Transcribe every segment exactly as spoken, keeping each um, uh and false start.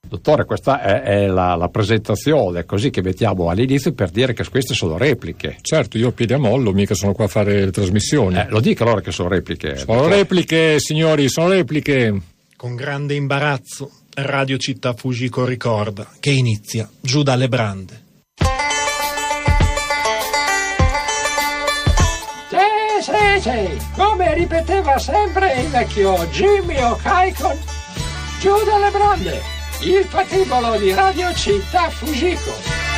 Dottore, questa è, è la, la presentazione, così che mettiamo all'inizio per dire che queste sono repliche. Certo, io piedi a mollo, mica sono qua a fare le trasmissioni. Eh, lo dica allora che sono repliche. Sono dottore. repliche, signori, sono repliche. Con grande imbarazzo, Radio Città Fujiko ricorda che inizia Giù dalle brande. Sì, sì, sì, come ripeteva sempre il vecchio Jimmy O'Kaikon, Giù dalle brande, il patibolo di Radio Città Fujiko.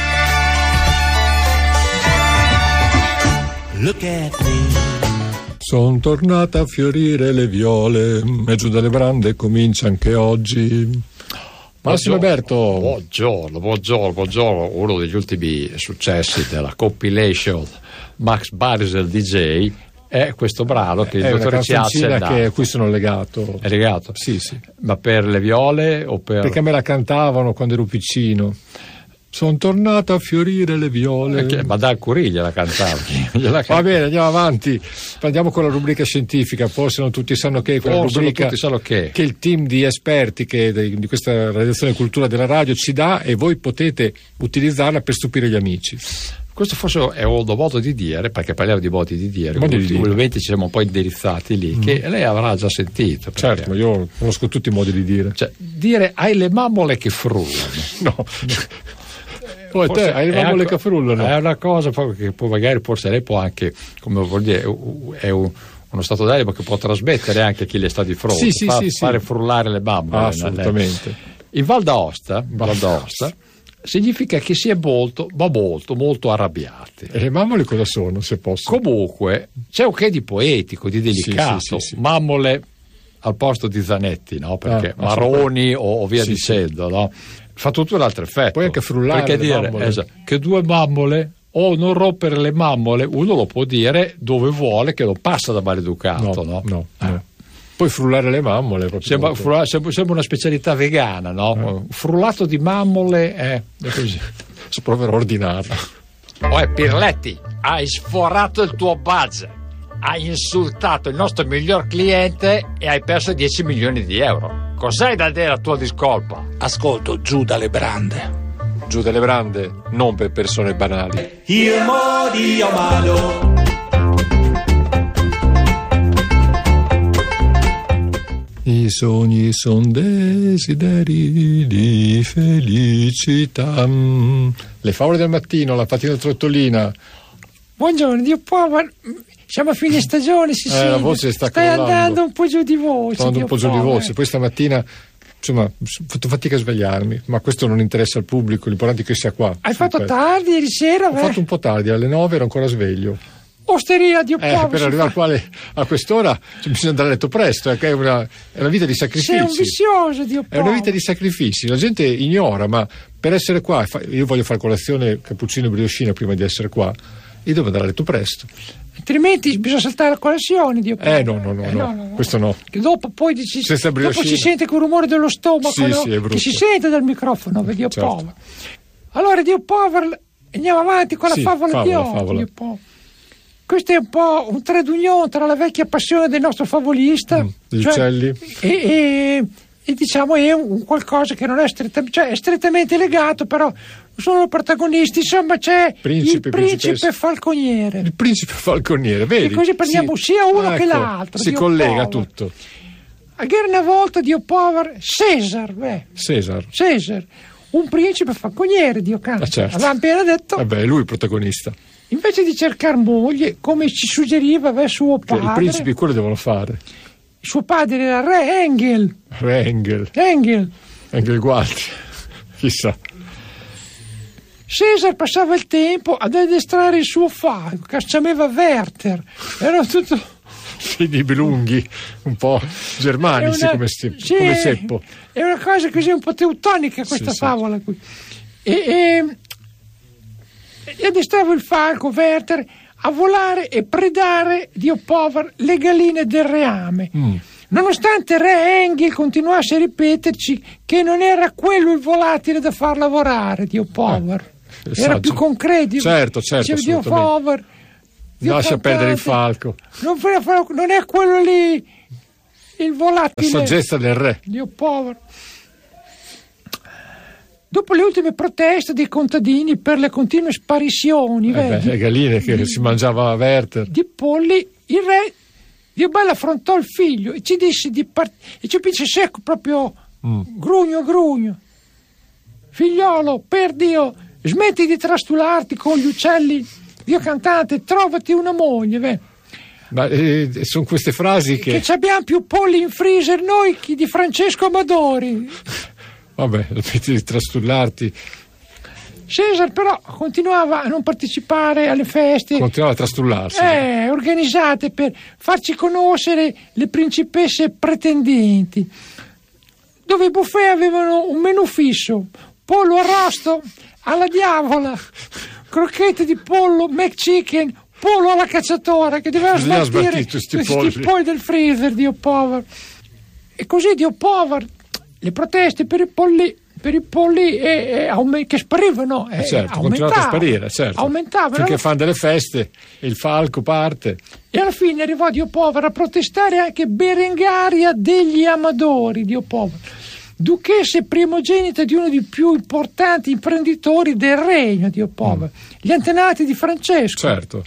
Look at me. Sono tornata a fiorire le viole e Giù dalle brande comincia anche oggi. Massimo Alberto. Buongiorno, buongiorno, buongiorno. Uno degli ultimi successi della compilation Max Barisel D J è questo brano che il è dottore ci ha accennato. Che a cui sono legato. È legato? Sì, sì. Ma per le viole o per... Perché me la cantavano quando ero piccino. Sono tornato a fiorire le viole. Perché, ma dal Curiglia la cantava. Va bene, andiamo avanti. Andiamo con la rubrica scientifica. Forse non tutti sanno che quella Forse rubrica tutti sanno che. che il team di esperti che di questa redazione cultura della radio ci dà, e voi potete utilizzarla per stupire gli amici. Questo forse è un modo di dire, perché parliamo di modi di dire, modi di dire. Ultimamente ci siamo un po' indirizzati lì, mm. che lei avrà già sentito. Certo, ma io conosco tutti i modi di dire. Cioè, dire hai le mammole che frullano. No. Poi te hai le mammole che frullano. È una cosa che poi magari forse lei può anche, come vuol dire, è un, uno stato d'animo che può trasmettere anche a chi le sta di fronte, sì, sì, fa, sì, fare sì. frullare le mammole. Ah, assolutamente. In Val d'Aosta, Val d'Aosta significa che si è molto, ma molto, molto arrabbiati. E le mammole cosa sono, se posso? Comunque, c'è un che di poetico, di delicato. Sì, sì, sì, sì. Mammole al posto di Zanetti, no? Perché ah, marroni o, o via sì, dicendo, sì. no? Fa tutto un altro effetto. Puoi anche frullare perché le dire mammole. Esatto, che due mammole o non rompere le mammole, uno lo può dire dove vuole, che non passa da maleducato, no? No, no, no. Eh. Poi frullare le mammole sembra, frulla, sembra, sembra una specialità vegana, no? Eh. Frullato di mammole è, è così. Proverò a ordinarlo. Oh, Pirletti, hai sforato il tuo budget, hai insultato il nostro miglior cliente e hai perso dieci milioni di euro. Cos'hai da dire a tua discolpa? Ascolto Giù dalle brande. Giù dalle brande, non per persone banali. Il modio malo. I sogni son desideri di felicità. Le favole del mattino, la patina trottolina. Buongiorno, Dio povero. Siamo a fine stagione, si eh, sente. La voce sta Stai crollando. andando un po' giù di voce. Sto andando un po' giù di voce. Poi stamattina, insomma, ho fatto fatica a svegliarmi, ma questo non interessa al pubblico, l'importante è che sia qua. Hai fatto tardi ieri sera? Ho beh. fatto un po' tardi, alle nove ero ancora sveglio. Osteria, Dio eh, povero. Per arrivare fa... quale, a quest'ora bisogna andare a letto presto, eh, che è una, è una vita di sacrifici. Sei un vizioso, Dio povero. È una vita di sacrifici, la gente ignora, ma per essere qua, io voglio fare colazione, cappuccino e briochina prima di essere qua, io devo andare a letto presto. Altrimenti bisogna saltare la colazione, Dio povero. Eh no, no, no, eh, no, no, no, no. questo no. Che dopo poi dici, Senza dopo si sente quel rumore dello stomaco, sì, no? Sì, è brutto. Che si sente dal microfono, Dio certo. povero. Allora, Dio povero, andiamo avanti con la sì, favola, favola di oggi, favola. Dio povero. Questo è un po' un trait d'union tra la vecchia passione del nostro favolista, mm, gli cioè, uccelli, e, e, e diciamo è un, un qualcosa che non è strettamente, cioè è strettamente legato, però sono protagonisti, insomma c'è principe, il principe falconiere. Il principe falconiere, vedi? E così prendiamo sì. sia uno ecco, che l'altro. Si Dio collega povero. tutto. A gara una volta, Dio povero, Cesar, beh. Cesar. Cesar, un principe falconiere, Dio cazzo. Ah, certo. Avevamo appena detto. Vabbè, lui è il protagonista. Invece di cercare moglie, come ci suggeriva beh, suo padre, i principi quello devono fare. Suo padre era re Engel. Re Engel. Engel. Engel Gualti. Chissà. Cesar passava il tempo ad addestrare il suo falco, che si chiamava Werther. Era tutto. Figli lunghi, un po' germanici una... come, sti... sì, come Seppo. È una cosa così un po' teutonica questa sì, favola sì. qui. E, e... e addestrava il falco Werther a volare e predare, Dio povero, le galline del reame. Mm. Nonostante re Engel continuasse a ripeterci che non era quello il volatile da far lavorare, Dio povero. Eh, era più concreto. Certo, certo. Diceva, Dio povero. Dio lascia cantante, perdere il falco. Non, non è quello lì il volatile. La saggezza del re. Dio povero. dopo le ultime proteste dei contadini per le continue sparizioni Eh beh, le galline che di, si mangiava a Werther. di polli, il re Dio bello affrontò il figlio e ci disse di part- e ci pince secco proprio mm. grugno grugno: figliolo, per Dio, smetti di trastularti con gli uccelli, Dio cantante, trovati una moglie. Beh. Ma eh, sono queste frasi che... che ci abbiamo più polli in freezer noi che di Francesco Amadori. Vabbè, smetti di trastullarti. Cesar però continuava a non partecipare alle feste, continuava a trastullarsi, eh, organizzate per farci conoscere le principesse pretendenti, dove i buffet avevano un menù fisso: pollo arrosto alla diavola, crocchette di pollo, McChicken, pollo alla cacciatora, che doveva smaltire questi polli. polli del freezer, Dio povero. E così, Dio povero, le proteste per i polli per i polli eh, eh, che sparivano, eh, certo, continuano a sparire, certo, aumentavano finché fanno delle feste e il falco parte. E alla fine arrivò, Dio povero, a protestare anche Berengaria degli Amadori, Dio povero, duchessa e primogenita di uno dei più importanti imprenditori del regno, Dio povero, mm. gli antenati di Francesco. Certo.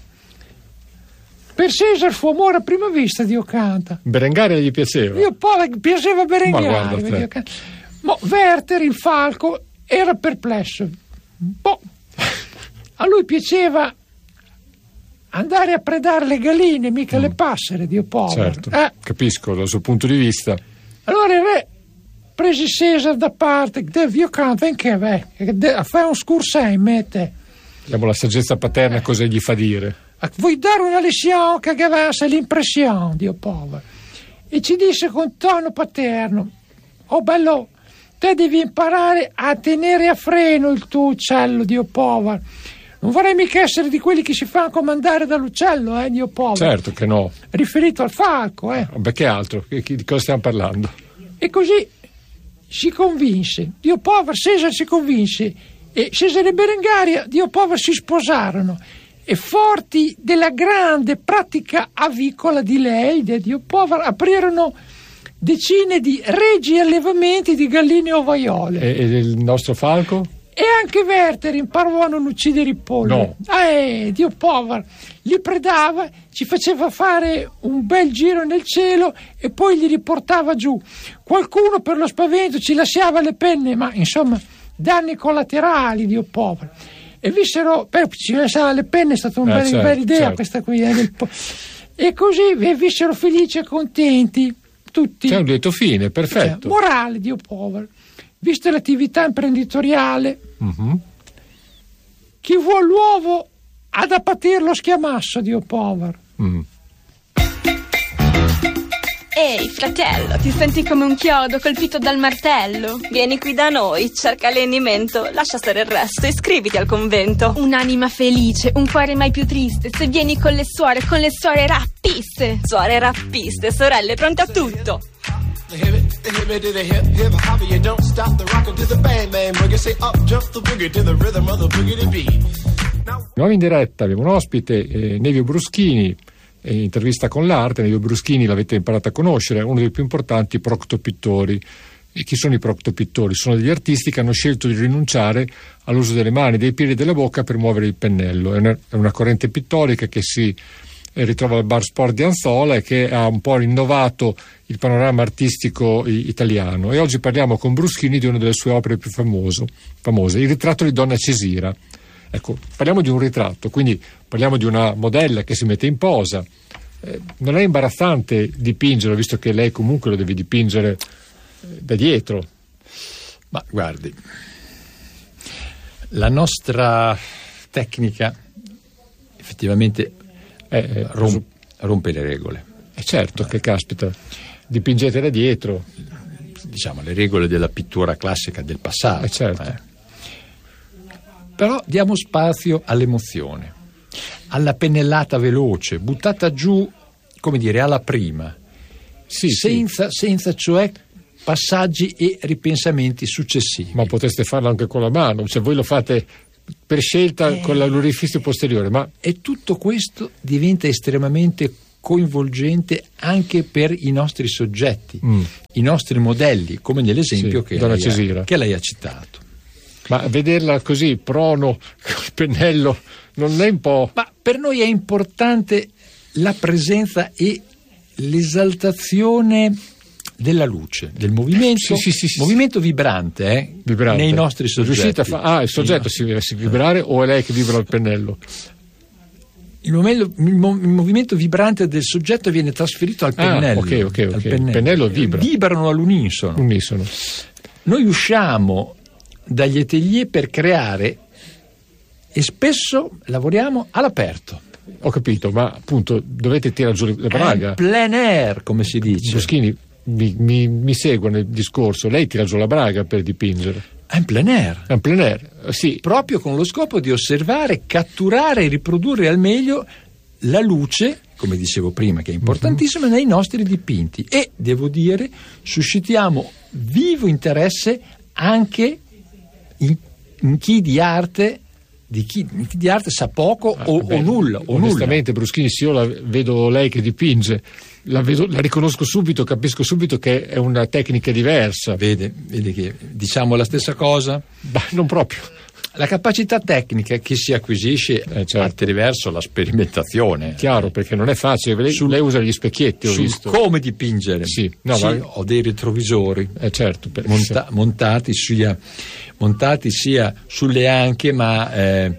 Per Cesar fu amore a prima vista, Dio canta. Berengaria gli piaceva? Dio povero, piaceva Berengaria. Ma Werther, il falco, era perplesso. Boh. A lui piaceva andare a predare le galline, mica mm. le passere, Dio povero. Certo, eh. capisco dal suo punto di vista. Allora il re prese Cesar da parte, Dio canta, che vai, fai un scursei, mette. Vediamo la saggezza paterna cosa gli fa dire. Vuoi dare una lezione che avesse l'impressione, Dio povero? E ci disse con tono paterno: oh bello, te devi imparare a tenere a freno il tuo uccello, Dio povero. Non vorrei mica essere di quelli che si fanno comandare dall'uccello, eh, Dio povero. Certo che no. Riferito al falco, eh. Beh, che altro? Di cosa stiamo parlando? E così si convinse, Dio povero, Cesare si convinse, e Cesare e Berengaria, Dio povero, si sposarono. E forti della grande pratica avicola di lei, di Dio povero, aprirono decine di regi allevamenti di galline ovaiole. E, e il nostro falco? E anche Werther imparò a non uccidere i polli. No. Eh, Dio povero, li predava, ci faceva fare un bel giro nel cielo e poi li riportava giù. Qualcuno per lo spavento ci lasciava le penne, ma insomma, danni collaterali, Dio povero. E vissero, per ci lasciava le penne, è stata una eh, bella, certo, bella idea, certo. questa qui. Eh, del po- e così e vissero felici e contenti tutti. C'è un lieto fine, perfetto. Cioè, morale, Dio povero. Vista l'attività imprenditoriale, uh-huh. chi vuol l'uovo ha da patir lo schiamasso, Dio povero. Mm. Ehi, fratello, ti senti come un chiodo colpito dal martello? Vieni qui da noi, cerca allenamento, lascia stare il resto, iscriviti al convento. Un'anima felice, un cuore mai più triste, se vieni con le suore, con le suore rappiste. Suore rappiste, sorelle pronte a tutto. Nuovi in diretta, abbiamo un ospite, eh, Nevio Bruschini. Intervista con l'arte. Nevio Bruschini l'avete imparato a conoscere, è uno dei più importanti proctopittori. E chi sono i proctopittori? Sono degli artisti che hanno scelto di rinunciare all'uso delle mani, dei piedi e della bocca per muovere il pennello. È una, è una corrente pittorica che si eh, ritrova al Bar Sport di Anzola e che ha un po' rinnovato il panorama artistico i, italiano. E oggi parliamo con Bruschini di una delle sue opere più famoso, famose, il ritratto di Donna Cesira. Ecco, parliamo di un ritratto, quindi parliamo di una modella che si mette in posa. Eh, non è imbarazzante dipingerlo, visto che lei comunque lo deve dipingere eh, da dietro? Ma guardi, la nostra tecnica effettivamente eh, eh, rom- rompe le regole. È eh certo, eh. che caspita, dipingete da dietro. Diciamo, le regole della pittura classica del passato. Eh certo. Eh. Però diamo spazio all'emozione, alla pennellata veloce, buttata giù, come dire, alla prima, sì, senza, sì. senza cioè passaggi e ripensamenti successivi. Ma potreste farlo anche con la mano, se voi lo fate per scelta eh, con l'orifizio posteriore. Ma... E tutto questo diventa estremamente coinvolgente anche per i nostri soggetti, mm. i nostri modelli, come nell'esempio sì, che, lei Cesira. ha, che lei ha citato. Ma vederla così, prono, col pennello, non è un po'... Ma per noi è importante la presenza e l'esaltazione della luce, del movimento, sì, sì, sì, sì. movimento vibrante, eh, vibrante. nei nostri soggetti. Riuscite a fa- ah, il soggetto si deve vibrare o è lei che vibra il pennello? Il, momento, il, mo- il movimento vibrante del soggetto viene trasferito al pennello. Ah, ok, ok, ok. Al pennello. Il pennello vibra. Vibrano all'unisono. Unisono. Noi usciamo dagli atelier per creare e spesso lavoriamo all'aperto. Ho capito, ma appunto dovete tirare giù la braga. È plein air, come si dice. Bruschini mi, mi, mi segue nel discorso, lei tira giù la braga per dipingere. È in plein air. È in plein air, sì. Proprio con lo scopo di osservare, catturare e riprodurre al meglio la luce, come dicevo prima, che è importantissima, uh-huh. nei nostri dipinti. E, devo dire, suscitiamo vivo interesse anche in, in chi di arte di chi, chi di arte sa poco ah, o, beh, o nulla. O onestamente, nulla. Bruschini, se io la vedo lei che dipinge, la, vedo, la riconosco subito, capisco subito che è una tecnica diversa. Vede, vede che diciamo la stessa cosa? Bah, non proprio. La capacità tecnica che si acquisisce eh, certo. attraverso la sperimentazione. Chiaro, perché non è facile. Lei, sul, lei usa gli specchietti, ho sul visto. Come dipingere. Sì, no, sì ma... ho dei retrovisori eh, certo, per... monta- montati, sia, montati sia sulle anche, ma eh,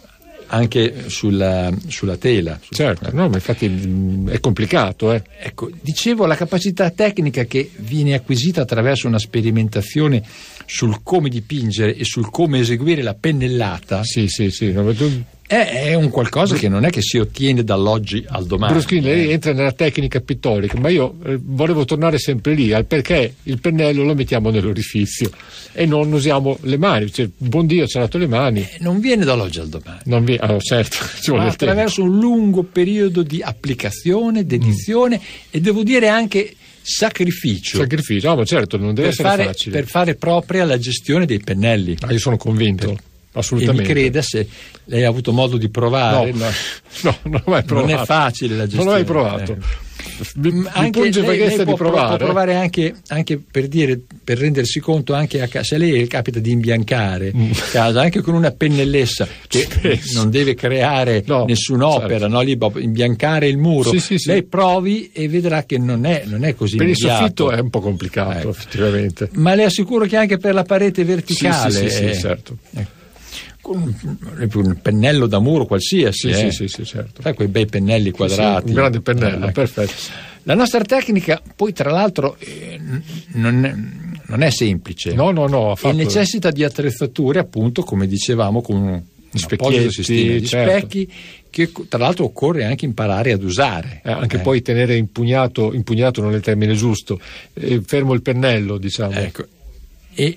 anche sulla, sulla tela. Certo, no, ma infatti è complicato. Eh. Ecco, dicevo, la capacità tecnica che viene acquisita attraverso una sperimentazione sul come dipingere e sul come eseguire la pennellata. Sì, sì, sì. No, tu... è, è un qualcosa che non è che si ottiene dall'oggi al domani. Bruschini, lei entra nella tecnica pittorica, ma io eh, volevo tornare sempre lì, al perché il pennello lo mettiamo nell'orifizio e non usiamo le mani. Cioè, buon Dio, ci ha dato le mani. Eh, non viene dall'oggi al domani. Non vi... ah, certo, ci vuole ma attraverso un lungo periodo di applicazione, dedizione mm. e devo dire anche sacrificio. Sacrificio, no, ma certo, non deve per essere fare, facile. Per fare propria la gestione dei pennelli. Ah, io sono convinto. Per... Assolutamente. E mi creda, se lei ha avuto modo di provare, no, no, non l'ho mai provato. Non è facile la gestione. Non l'ho mai provato. Eh. Mi, anche mi lei, lei di può, provare. può provare anche, anche per dire, per rendersi conto anche a, se a lei capita di imbiancare mm. casa anche con una pennellessa che Spesso. non deve creare no, nessun'opera, certo. no? Lì, imbiancare il muro, sì, sì, sì. lei provi e vedrà che non è, non è così per immediato. Il soffitto è un po' complicato, ecco. effettivamente, ma le assicuro che anche per la parete verticale sì, sì, sì, è, sì, certo. ecco. Con un pennello da muro qualsiasi, sì, eh. sì, sì, sì, certo. Sai, quei bei pennelli quadrati, sì, un grande pennello, eh, perfetto. La nostra tecnica poi tra l'altro eh, non, è, non è semplice, no no no e necessita di attrezzature, appunto, come dicevamo, con un apposito sistema di certo. specchi che tra l'altro occorre anche imparare ad usare, eh, anche eh. poi tenere impugnato impugnato non è il termine giusto, eh, fermo il pennello, diciamo, ecco. E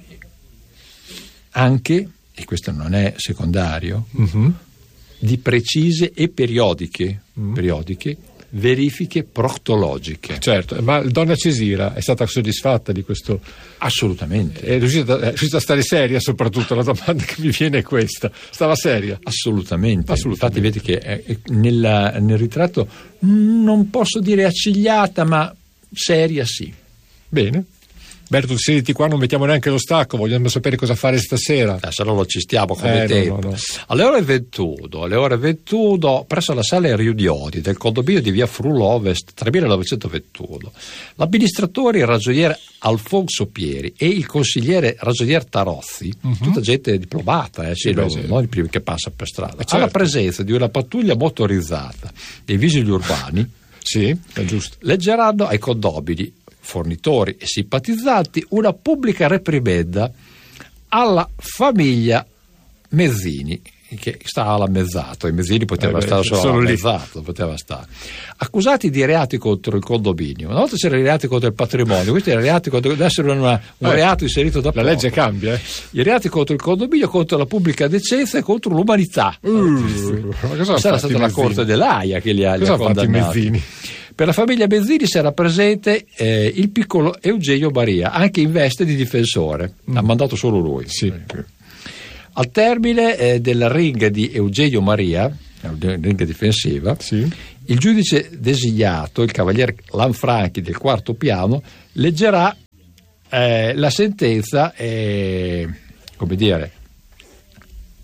anche, e questo non è secondario, uh-huh. di precise e periodiche, uh-huh. periodiche verifiche proctologiche. Certo, ma donna Cesira è stata soddisfatta di questo? Assolutamente. È riuscita, è riuscita a stare seria, soprattutto la domanda che mi viene è questa. Stava seria? Assolutamente. Assolutamente. Infatti vedi che è, nella, nel ritratto non posso dire accigliata, ma seria sì. Bene. Berto, sediti qua, non mettiamo neanche lo stacco, vogliamo sapere cosa fare stasera. Eh, se no lo ci stiamo come eh, tempo. No, no, no. Alle ore ventuno, alle ore ventuno, presso la sala Riudiodi del condominio di via Frullo Ovest tremilanovecentoventuno, l'amministratore, il ragionier Alfonso Pieri e il consigliere ragionier Tarozzi, uh-huh. tutta gente diplomata, eh, sì, sì, no, sì. non i primi che passa per strada, certo. alla presenza di una pattuglia motorizzata dei vigili urbani, sì, è giusto, leggeranno ai condomini, fornitori e simpatizzanti una pubblica reprimenda alla famiglia Mezzini, che sta alla Mezzato, e Mezzini poteva eh stare beh, solo alla Mezzato, poteva stare, accusati di reati contro il condominio. Una volta c'erano i reati contro il patrimonio, questi erano reati contro, adesso era una, un eh, reato inserito da la poco. Legge cambia, eh. I reati contro il condominio, contro la pubblica decenza e contro l'umanità. Uh, Questa era stata la Corte dell'Aia che li ha, li ha condannati. Per la famiglia Mezzini si era presente eh, il piccolo Eugenio Maria, anche in veste di difensore, mm. ha mandato solo lui. Sì. Al termine eh, della ringa di Eugenio Maria, ringa difensiva, sì. il giudice designato, il cavaliere Lanfranchi del quarto piano, leggerà eh, la sentenza, eh, come dire,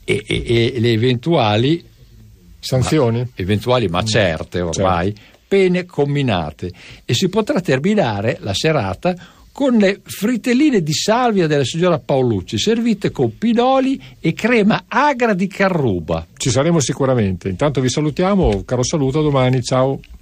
e, e, e le eventuali sanzioni, ma, eventuali ma certe ormai, certo. Pene comminate, e si potrà terminare la serata con le fritelline di salvia della signora Paolucci, servite con pinoli e crema agra di carruba. Ci saremo sicuramente. Intanto vi salutiamo, caro saluto, a domani, ciao.